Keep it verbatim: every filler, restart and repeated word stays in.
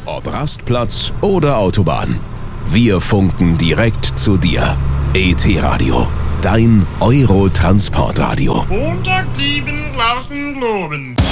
Ob Rastplatz oder Autobahn. Wir funken direkt zu dir. E T-Radio, dein Euro-Transportradio. Montag, lieben, lachen, loben.